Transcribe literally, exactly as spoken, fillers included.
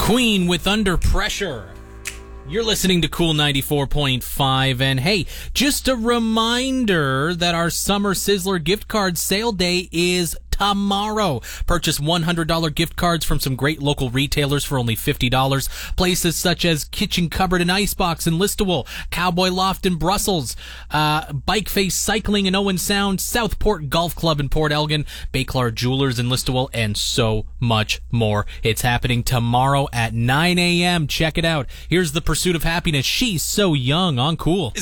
Queen with Under Pressure. You're listening to Cool ninety-four point five, and hey, just a reminder that our Summer Sizzler gift card sale day is tomorrow. Purchase one hundred dollars gift cards from some great local retailers for only fifty dollars. Places such as Kitchen Cupboard and Icebox in Listowel, Cowboy Loft in Brussels, uh, Bike Face Cycling in Owen Sound, Southport Golf Club in Port Elgin, Bayclar Jewelers in Listowel, and so much more. It's happening tomorrow at nine a.m. Check it out. Here's The Pursuit of Happiness. She's So Young on Cool.